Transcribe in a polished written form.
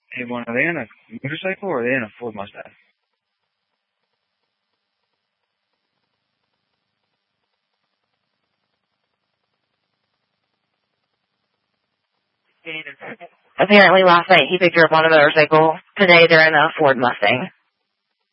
Hey, one, are they in a motorcycle or are they in a Ford Mustang? Apparently last night he picked her up on a motorcycle. Today they're in a Ford Mustang.